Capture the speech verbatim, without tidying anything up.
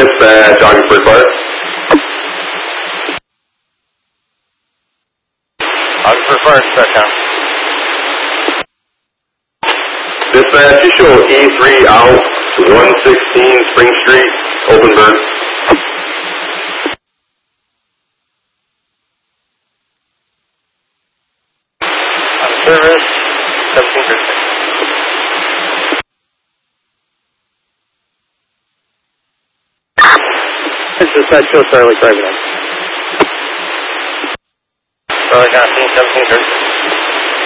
Dispatch, August first fire. August first fire, dispatch down. Dispatch, you show E three out, one sixteen Spring Street, Openburg. Service, seventeen thirty-six. Dispatch, show Charlie, private. Charlie, nineteen, seventeen thirty-six.